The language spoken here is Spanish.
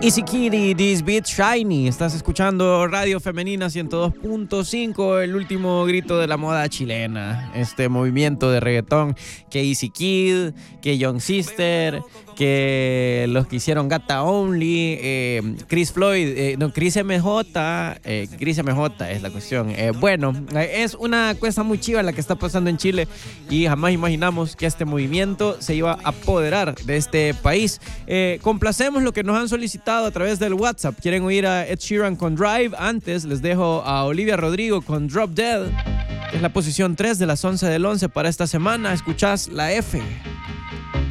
Easy Kitty, This Beat Shiny. Estás escuchando Radio Femenina 102.5, el último grito de la moda chilena. Este movimiento de reggaetón que Easy Kid, que Young Sister, que los que hicieron Gata Only, Chris Floyd, Chris MJ, Chris MJ es la cuestión. Bueno, es una cosa muy chiva la que está pasando en Chile y jamás imaginamos que este movimiento se iba a apoderar de este país. Complacemos lo que nos han solicitado a través del WhatsApp. ¿Quieren oír a Ed Sheeran con Drive? Antes les dejo a Olivia Rodrigo con Drop Dead. Es la posición 3 de las 11 del 11 para esta semana. Escuchás la F.